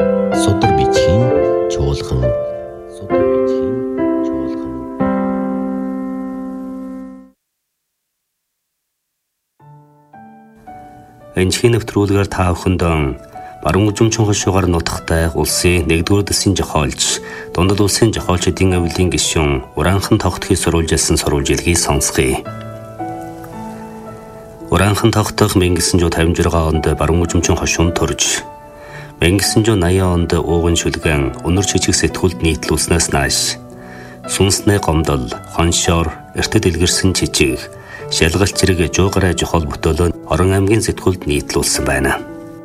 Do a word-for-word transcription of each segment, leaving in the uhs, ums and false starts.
Судар бичгийн чуулган. Судар бичгийн чуулган. Энэхийн нэвтрүүлгээр та бүхэндээ баруун үзмчин хошуугаар нутагтай улсын нэгдүгээр дэсийн зохиолч, дундад улсын зохиолчдын авилын гишүүн Уранхан тогтхыг сурвалжилсан сурвалжилгийг сонсгоё. Уранхан тогтох 천구 пятьдесят онд баруун үзмчин хошуунд төрж, 천구 восемьдесят онд ууган шүлгэн өнөр жижиг сэтгүүлд нийтлүүлснээс нааш сүнсний гомдол, хоншоор, эртэд илгэрсэн жижиг шалгалт зэрэг жуугараа жохол бүтөөлөө Орон аймгийн сэтгүүлд нийтлүүлсэн байна.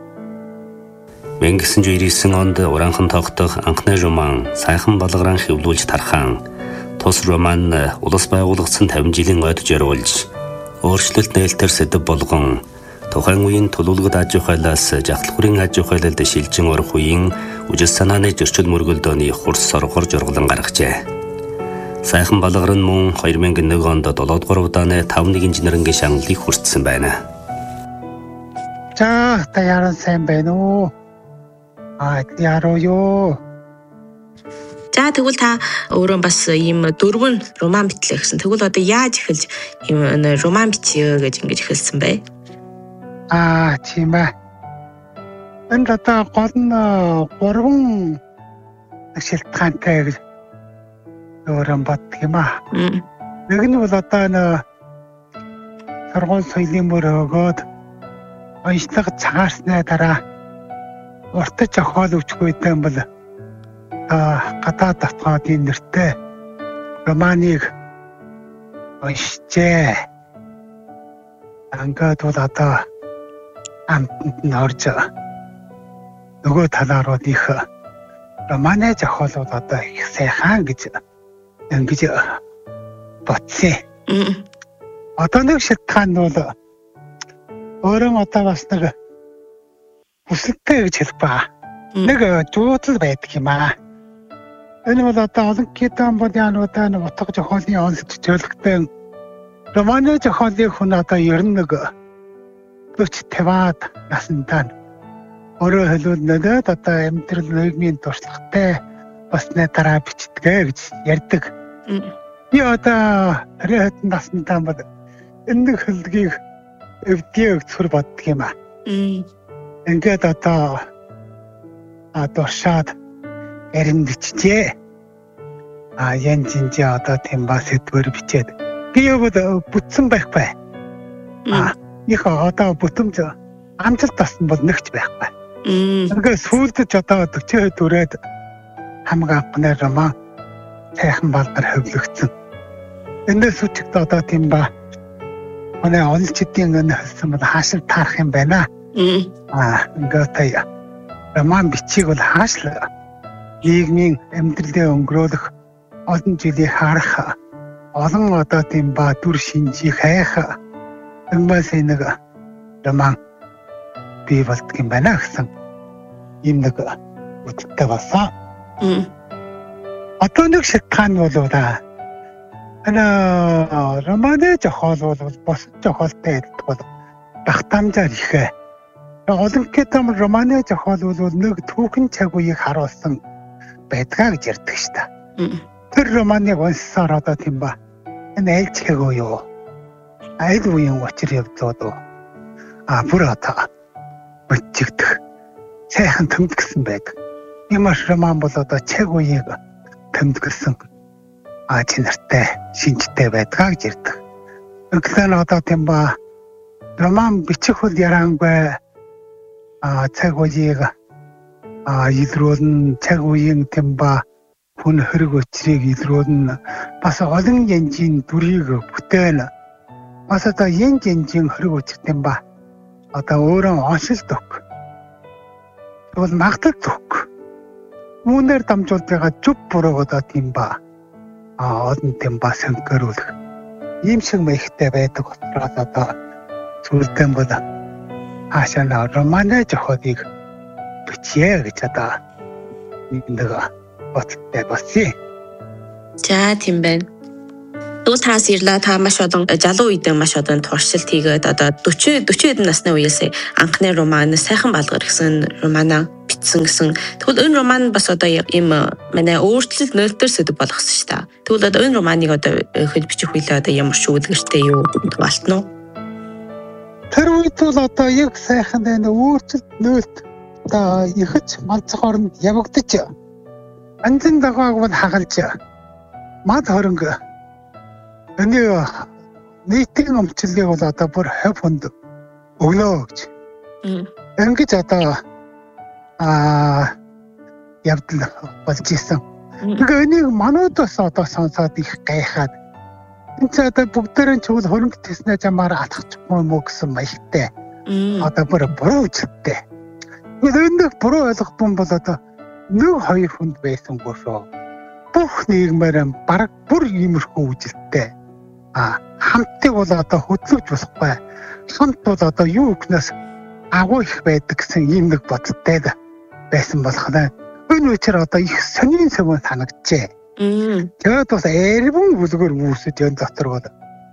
천구 девяносто онд Уранхан тогтох анхны роман Сайхан балгаран хэвлүүлж тархан тус роман улс байгуулагдсан пятьдесят жилийн ойд зориулж өөрчлөлт нээлтээр сэдэв болгон тухайн үеийн төлөвлөгөөд аж ахуйлаас жахлахурын аж ахуйлалд шилжин орох үеийн үжил санааны зөрчил мөргөлдөөний хурц соргоор жургалан гаргажээ. Сайхан балгаран мөн two thousand one онд seven дугаар удааны five one инженерингийн шагналыг хүртсэн байна. За, та яран сайн байна уу? Аа, яруу юу? За тэгвэл та өөрөө бас ийм дөрвөн роман битлээ гэсэн. Тэгвэл одоо яаж эхэлж ийм роман бичье гэж ингэж эхэлсэн бэ? Аа, тийм ээ. Энд одоо гол нь гурван шилтгаантай гэж өөрөө боддог юм аа. Нэг нь бол одоо нэ сургууль соёлын мөр өгөөд онцлог цагаарсны дараа урт зохиол өчгүйтэй юм бол гадаад татгаадын нэртэй романыг уншижээ. Ангад бол одоо амтнд нь орж нөгөө талаар бол их романы зохиолууд одоо их сайхан гэж ингэж бодсон. Одоо нэг шилтгаан нь бол өөрөө одоо бас нэг хүсэлтэй гэж хэлэх ба. Нэг жуудлал байдаг юм аа. Энэ бол одоо олон гитан бодиануудаа нэг утга зохиолын онцлог зөвлөгтэй романы зохиолыг хүн одоо ер нь нэг forty fifty насндаа өөрөө хэлбэл нэгэд одоо амьдрал нийгмийн туршлагатай басны дараа бичдэг гэж ярьдаг. Би одоо арай хэдэн наснаа бол энэ хэллэгийг өвдөө өгцөр боддог юм аа. Ингээд одоо а дуршаад эрен бичжээ. А ян жинжээ одоо тийм бас сэдвэр бичээд. Би яваад бүтсэн байхгүй. А их одоо бүтэмж амжилт тасан бол нэгч байхгүй. Ингээд сүүлдэж одоо forty төрөөд хамаг анхны роман Сайхан балгар хөвлөгдсөн. Энэс үчигт одоо тийм ба манай олчдын энэ хэлсэн бол хаашаа таарах юм байна. А ингээд тая роман бичиг бол хаашаа нийгмийн амьдралын өнгөрөөх олон жилийн харах олон одоо тийм ба дүр шинжийг хайх юмбас нэг роман бий болдго юм байна гэсэн юм нэг үттэй болсон. Одоо нэг шатхан бол да ана романы зохиол бол бос зохиолтой бол багтаамжаар их. Олон гэдэм романы зохиол бол нэг түүхэн цаг үеийг харуулсан байдгаа гэж ярьдаг шүү дээ. Тэр романыг уншсаар одоо тийм ба энэ ээлжлэхөө юу? Айл үеийн учир явдлууд а бүр одоо бичигдэх сайхан тэмдэглэсэн байдаг. Ямар роман бол одоо цаг үеийг тэмдэглэсэн а чинартай шинжтэй байдгаа гэж ярьдаг. Өглөө одоо тийм ба роман бичих үл ярангүй а цаг үеийг а илрүүлэн цаг үеийн тийм ба хүн хэрэг учрыг илрүүлэн бас олон янзын дүрийг бүтээн бас одоо янз янзын хэрэг учир тийм ба одоо өөрөө онцлог тök. Тэгвэл магтал тök. Үүнээр дамжуулж байгаа зүв буруу одоо тийм ба а олон тийм ба сэнкэрүүлэх ийм шиг мэхтэй байдаг учраас одоо зүйлдэн бол хаашаа нэг романы зохиолыг бичье гэж одоо нэг бодтой болсон. За тийм байна. Тэгвэл таас ирлээ та маш олон залуу үедээ маш олон туршилт хийгээд одоо forty forty насны үеэс анхны роман Сайхан балгар гэсэн романаа бичсэн гэсэн. Тэгвэл энэ роман бас одоо ийм манай өөрчлөлт нөлтөр сэдв болгосон шүү дээ. Тэгвэл одоо энэ романыг одоо хэд бичих үедээ одоо ямар ч үлгэртэй юу болтно уу? Тэр үед бол одоо яг сайхан энэ өөрчлөлт нөлт одоо ихэж манцх оронд явагдаж анзан дагааг бол хагалж мад хөрөнгө энэ нийтийн өмчлөлийг бол одоо бүр хав хүнд өглөө гэж. Ингэж одоо аа явдал болж исэн. Тэгээ энийг манайдаас одоо сонсоод их гайхаад энэ ч одоо бүгдээрээ ч хөрөнгө тэснэ жамаар атгах юм уу гэсэн маягтай. Одоо бүр буруу үжилттэй. Энд буруу ойлгосон бол одоо нэг хоёр хүнд байсангүй шүү. Бүх нийгмээр бараг бүр иймэрхүү үжилттэй. А хамтыг бол одоо хөдлөж болохгүй. Хамт бол одоо юу гэнээс агуу их байдаг гэсэн ийм нэг бодолтой байсан болох нь. Энэ үчир одоо их сонин сонин санагджээ. Тэгээд бас эрбэн бүлгөр үүсэж энэ дотор бол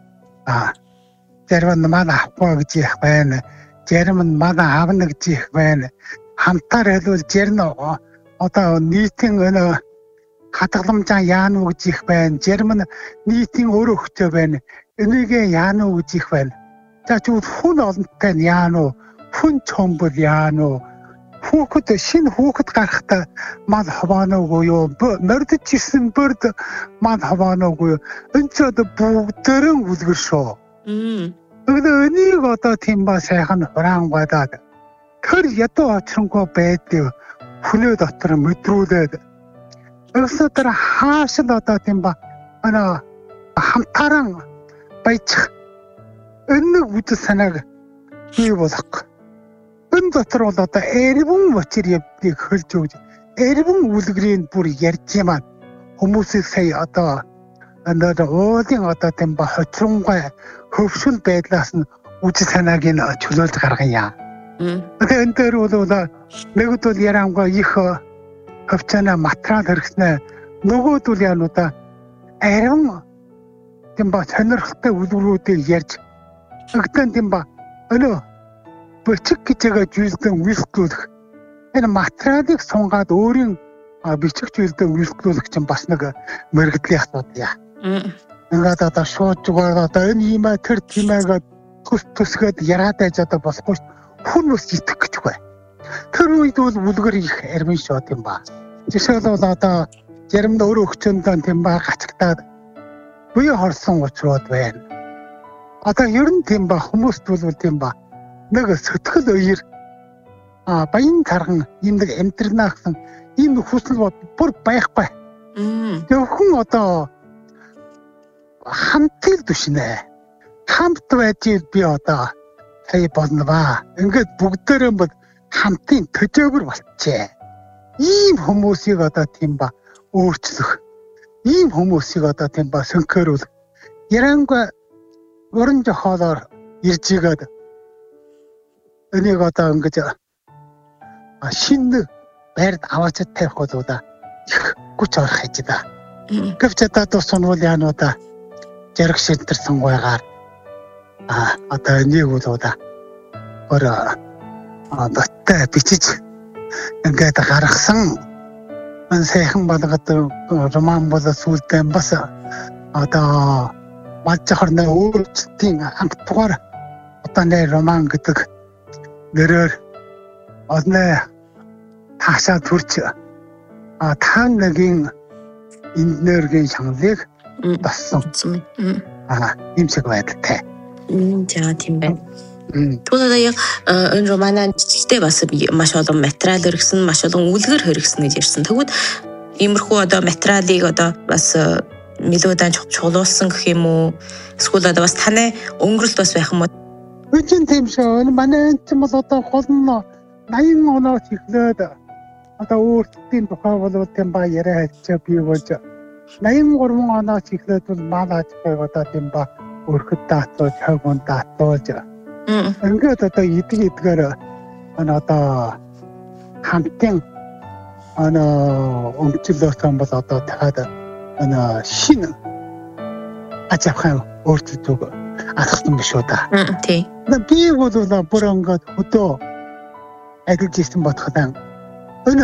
а зарим нь манай авахгүй гэж их байна. Зарим нь манай аавна гэж их байна. Хамтаар хэлвэл зарим нь одоо нийтийн энэ хадгаламжаа яана уу гэж их байна. Зарим нь нийтийн өөрөө өгчөө байна. Энийг яана уу гэж их байна. За ч хүн олонтой яана уу? Хүн чомбол яана уу? Хүүхэд шинэ хүүхэд гарахтаа мал хаваанаагүй юу? Мордож ирсэн бөрд мал хаваанаагүй юу? Энэ ч одоо бүгдээрэн үлгэр шүү. Тэгээд энийг одоо тийм ба сайхан хураан гадаад тэр ядуу очронгоо байдаг хүнээ дотор мэдрүүлээд өсөө тэр хаашил одоо тийм ба ана хамтаран баяж энэ үдэл санааг бий болгох. Энэ дотор бол одоо эрбэн учир явдгийг хөлж өгж эрбэн үлгэрийн бүр ярьж юмаа хүмүүсийг сая одоо энэ уулын одоо тийм ба хоцронгой хөвшил байдлаас нь үжил санааг нь чөлөөлж гаргая. Тэгэхээр энэ дээр бол нэгд бол ярангаа их хөвчнө материал хэрэгснэ нөгөөд бол яануудаа арин тийм ба сонирхолтой үлгэрүүдийг ярьж өгдөн тийм ба өнөө бичиг гэжээгээ зүйлдэн үйлчлүүлэх энэ материалыг сунгаад өөрийн бичиг зүйлдэн үйлчлүүлэх чинь бас нэг мэрэгдлийн асуудал яа. Ингээд одоо шууд зүгээр одоо энэ юм аа тэр тийм аа төс төсгээд яраад байж одоо болохгүй хүн ус итгэх гэжгүй. Тэр үед бол үлгэр их армин шууд юм ба. Жишээл бол одоо зарим нь өөрөө өгчөндөө тийм ба гацагтаад буй хорсон учраас байна. Одоо ер нь тийм ба хүмүүст бол тийм ба нэг сэтгэл үер а баян тархан юм нэг амьдрнаа гэсэн ийм хүсэл бод бүр байхгүй. Зөвхөн одоо хамтыл түшнэ. Хамт байж би одоо сая болно ба. Ингээд бүгдээрээ бол хамтын төжөөгөр болчихжээ. Ийм хүмүүсийг одоо тийм ба өөрчлөх. Ийм хүмүүсийг одоо тийм ба сөнхөрүүлэх. Ярангаа уран зохиолоор ирж игээд энийг одоо ингэж шинэ байрд аваач тавих болоо их хүч орох гэж да. Гэвч одоо сонвол яануудаа жаргал шилтер сонгойгаар а одоо энийг бол да өөр баттай бичиж ингээд гаргасан энэ сайхан болгоод роман бол сүлдэн бас одоо мажхарны өөрчлөлтийн хамтгаар одоо нэ роман гэдэг нэрээр одны таашаа төрч а таан нэгийн инженерийн шанлыг бассан. Аа юм шиг байдaltaй. Мм за тийм байна. Тэгвэл яг энэ романаа жижигтэй бас маш олон материал хэрэгсэн, маш олон үлгэр хэрэгсэн гэж ярьсан. Тэгвэл иймэрхүү одоо материалыг одоо бас мелодиан чуулсан гэх юм уу? Эсвэл одоо бас таны өнгөрөлт бас байх юм уу? Үгүй тийм шүү. Энэ манай энэ ч бол одоо гол нь наян оноо чиглээд одоо өөрсдийн тухай бол тийм ба яриа хэлж бий болж наян гурван оноо чиглээд бол маалаач байг одоо тийм ба өрхөд даатуулж хавгон даатуулж ингээд одоо идэг идгээр энэ одоо хамтын энэ өмчлөлтөн бол одоо таад энэ шинэ ажихын өөрчлөлт үг атгсан биш үү та. Тийм. Би бол бүр ингээд хөдөө ажиллаж ирсэн бодоход